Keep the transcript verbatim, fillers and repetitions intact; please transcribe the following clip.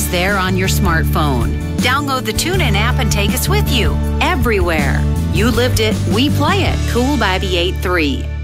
always there on your smartphone. Download the TuneIn app and take us with you everywhere. You lived it, we play it. Cool by the eight three.